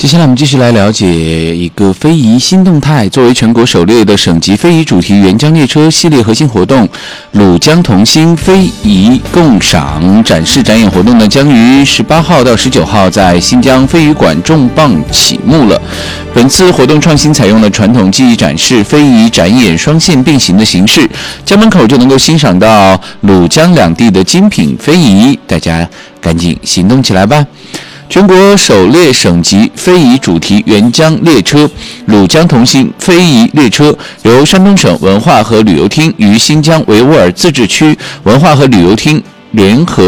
下来我们继续来了解一个非遗新动态。作为全国首列的省级非遗主题援疆列车系列核心活动，鲁江同心非遗共赏展示展演活动呢，将于18号到19号在新疆非遗馆重磅启幕了。本次活动创新采用了传统技艺展示、非遗展演双线并行的形式，家门口就能够欣赏到鲁江两地的精品非遗，大家赶紧行动起来吧！全国首列省级非遗主题援疆列车鲁江同心非遗列车由山东省文化和旅游厅与新疆维吾尔自治区文化和旅游厅联合